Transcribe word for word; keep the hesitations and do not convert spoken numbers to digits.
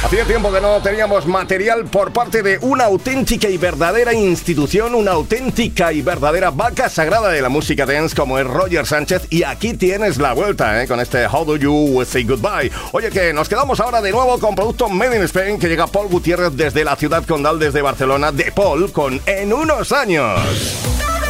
Hacía tiempo que no teníamos material por parte de una auténtica y verdadera institución, una auténtica y verdadera vaca sagrada de la música dance como es Roger Sánchez, y aquí tienes la vuelta, ¿eh? Con este How Do You Say Goodbye. Oye, que nos quedamos ahora de nuevo con producto Made in Spain, que llega Paul Gutiérrez desde la ciudad condal, desde Barcelona, de Paul, con En Unos Años.